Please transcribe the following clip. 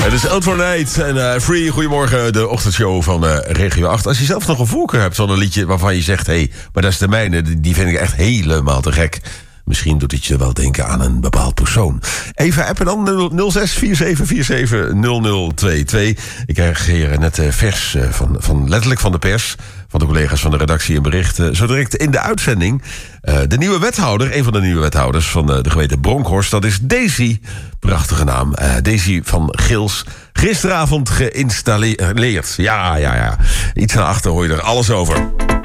Het is Out for Night en Free. Goedemorgen, de ochtendshow van Regio 8. Als je zelf nog een voorkeur hebt van een liedje waarvan je zegt... hé, maar dat is de mijne, die vind ik echt helemaal te gek. Misschien doet het je wel denken aan een bepaald persoon. Even appen dan, 06-4747-0022. Ik krijg hier net vers letterlijk van de pers... van de collega's van de redactie een bericht. Zo direct in de uitzending. De nieuwe wethouder, een van de nieuwe wethouders... van de gemeente Bronkhorst, dat is Daisy. Prachtige naam. Daisy van Gils. Gisteravond geïnstalleerd. Ja. Iets naar achter hoor je er alles over.